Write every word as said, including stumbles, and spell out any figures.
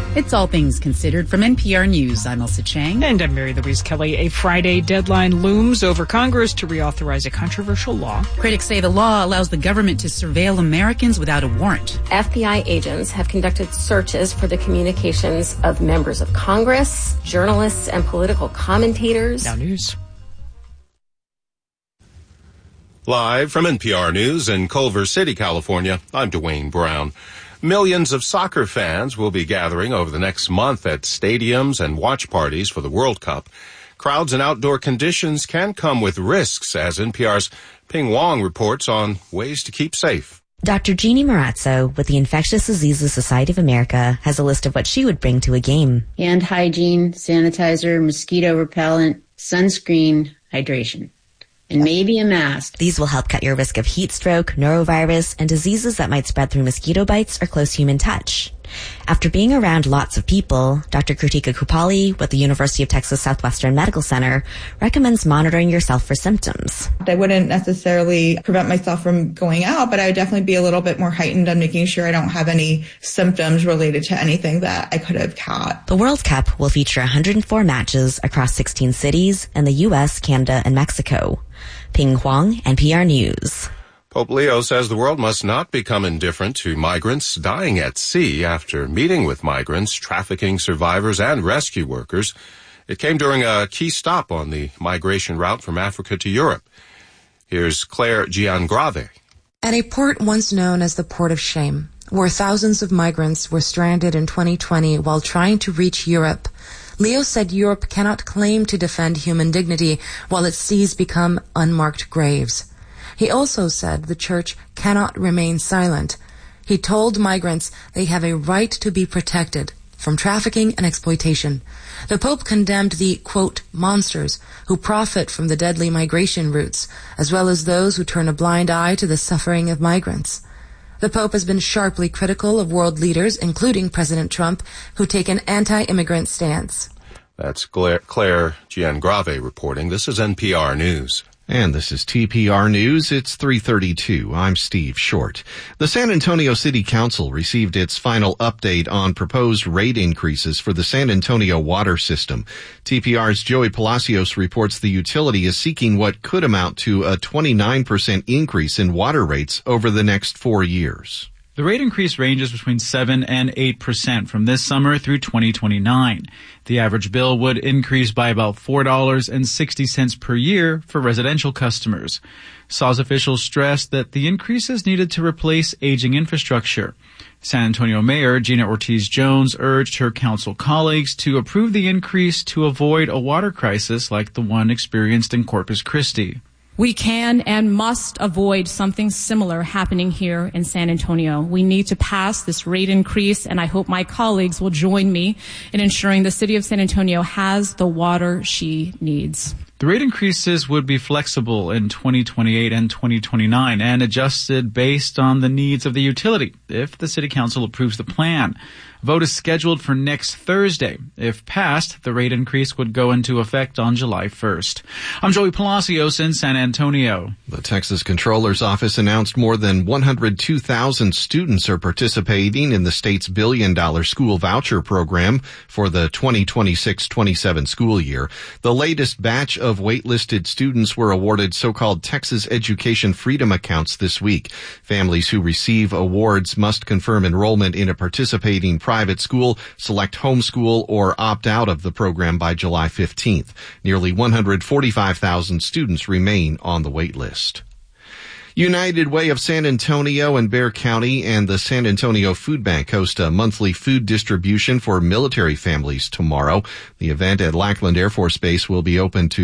It's All Things Considered from N P R News. I'm Elsa Chang. And I'm Mary Louise Kelly. A Friday deadline looms over Congress to reauthorize a controversial law. Critics say the law allows the government to surveil Americans without a warrant. F B I agents have conducted searches for the communications of members of Congress, journalists, and political commentators. Now news. Live from N P R News in Culver City, California, I'm Dwayne Brown. Millions of soccer fans will be gathering over the next month at stadiums and watch parties for the World Cup. Crowds and outdoor conditions can come with risks, as N P R's Ping Wong reports on ways to keep safe. Doctor Jeannie Marazzo with the Infectious Diseases Society of America has a list of what she would bring to a game. Hand hygiene, sanitizer, mosquito repellent, sunscreen, hydration, and maybe a mask. These will help cut your risk of heat stroke, norovirus, and diseases that might spread through mosquito bites or close human touch. After being around lots of people, Doctor Kritika Kupali with the University of Texas Southwestern Medical Center recommends monitoring yourself for symptoms. I wouldn't necessarily prevent myself from going out, but I would definitely be a little bit more heightened on making sure I don't have any symptoms related to anything that I could have caught. The World Cup will feature one hundred four matches across sixteen cities in the U S, Canada, and Mexico. Ping Huang, N P R News. Pope Leo says the world must not become indifferent to migrants dying at sea after meeting with migrants, trafficking survivors, and rescue workers. It came during a key stop on the migration route from Africa to Europe. Here's Claire Giangrave. At a port once known as the Port of Shame, where thousands of migrants were stranded in twenty twenty while trying to reach Europe, Leo said Europe cannot claim to defend human dignity while its seas become unmarked graves. He also said the church cannot remain silent. He told migrants they have a right to be protected from trafficking and exploitation. The Pope condemned the, quote, monsters who profit from the deadly migration routes, as well as those who turn a blind eye to the suffering of migrants. The Pope has been sharply critical of world leaders, including President Trump, who take an anti-immigrant stance. That's Claire, Claire Giangrave reporting. This is N P R News. And this is T P R News. It's three thirty-two. I'm Steve Short. The San Antonio City Council received its final update on proposed rate increases for the San Antonio water system. T P R's Joey Palacios reports the utility is seeking what could amount to a twenty-nine percent increase in water rates over the next four years. The rate increase ranges between seven and eight percent from this summer through twenty twenty-nine. The average bill would increase by about four dollars and sixty cents per year for residential customers. S A W S officials stressed that the increase is needed to replace aging infrastructure. San Antonio Mayor Gina Ortiz-Jones urged her council colleagues to approve the increase to avoid a water crisis like the one experienced in Corpus Christi. We can and must avoid something similar happening here in San Antonio. We need to pass this rate increase, and I hope my colleagues will join me in ensuring the city of San Antonio has the water she needs. The rate increases would be flexible in twenty twenty-eight and twenty twenty-nine and adjusted based on the needs of the utility if the city council approves the plan. A vote is scheduled for next Thursday. If passed, the rate increase would go into effect on July first. I'm Joey Palacios in San Antonio. The Texas Comptroller's Office announced more than one hundred two thousand students are participating in the state's billion dollar school voucher program for the twenty twenty-six twenty-seven school year. The latest batch of waitlisted students were awarded so-called Texas Education Freedom accounts this week. Families who receive awards must confirm enrollment in a participating private school, select homeschool, or opt out of the program by July fifteenth. Nearly one hundred forty-five thousand students remain on the wait list. United Way of San Antonio and Bexar County and the San Antonio Food Bank host a monthly food distribution for military families tomorrow. The event at Lackland Air Force Base will be open to